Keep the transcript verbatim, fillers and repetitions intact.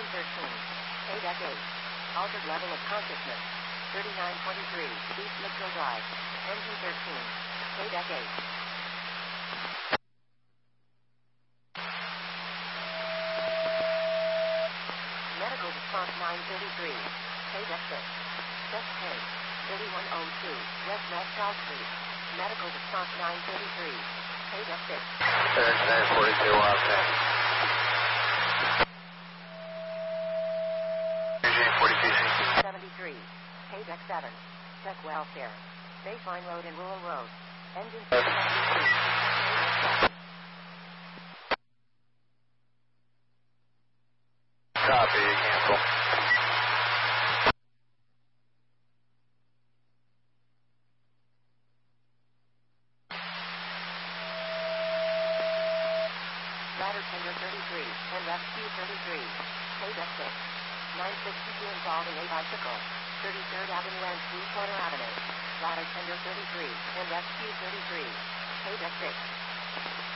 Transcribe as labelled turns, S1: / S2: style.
S1: thirteen. Pay deck eight. Altered level of consciousness. thirty-nine twenty-three. East Mitchell Drive. Engine thirteen. Pay deck eight. Medical response nine thirty-three. Pay deck six. Chest pain. thirty-one oh two. West North South Street. Medical response nine thirty-three. Pay deck six.
S2: nine forty-two, okay.
S1: seventy-three. Pay deck seven. Check welfare. Baseline Road and Rural Road. Engine seventy-three.
S2: Copy, cancel.
S1: Ladder Tender thirty-three and Rescue thirty-three. Pay deck six. nine sixty-two involving a bicycle. thirty-third Avenue and Three-Quarter Avenue. Ladder Tender thirty-three and Rescue thirty-three. Pay deck six.